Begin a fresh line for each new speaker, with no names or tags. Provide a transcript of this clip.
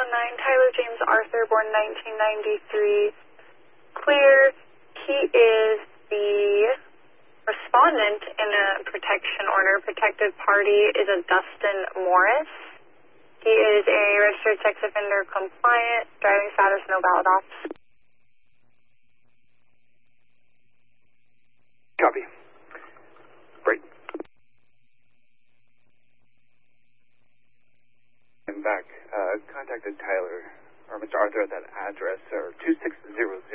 Tyler James Arthur, born 1993. Clear. He is the respondent in a protection order. Protected party is a Dustin Morris. He is a registered sex offender compliant. Driving status, no valid ops.
Copy. Great. I'm back. Contacted Tyler, or Mr. Arthur at that address, or 2600